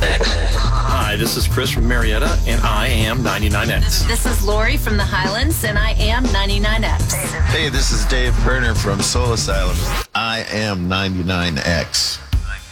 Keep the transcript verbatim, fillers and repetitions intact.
Hi, this is Chris from Marietta, and I am ninety-nine X. This is Lori from the Highlands, and I am ninety-nine X. Hey, this is Dave Berner from Soul Asylum. I am ninety-nine X.